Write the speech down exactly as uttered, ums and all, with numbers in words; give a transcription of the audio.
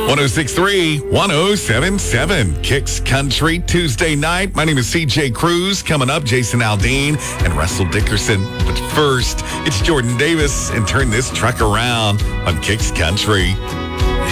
one oh six point three, one oh seven point seven. Kicks Country Tuesday night. My name is C J Cruz. Coming up, Jason Aldean and Russell Dickerson. But first, it's Jordan Davis and Turn This Truck Around on Kicks Country.